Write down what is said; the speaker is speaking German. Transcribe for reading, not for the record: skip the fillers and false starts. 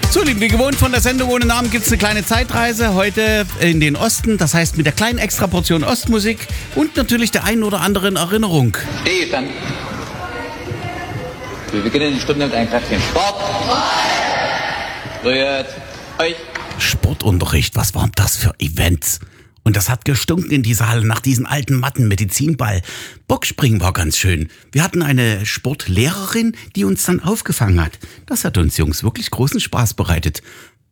So, lieben, wie gewohnt von der Sendung ohne Namen gibt es eine kleine Zeitreise. Heute in den Osten, das heißt mit der kleinen Extraportion Ostmusik und natürlich der einen oder anderen Erinnerung. Stillstand. Wir beginnen die Stunde mit einem kräftigen Sport. Rührt euch. Sportunterricht, was waren das für Events? Und das hat gestunken in dieser Halle nach diesen alten Matten, Medizinball. Bockspringen war ganz schön. Wir hatten eine Sportlehrerin, die uns dann aufgefangen hat. Das hat uns Jungs wirklich großen Spaß bereitet.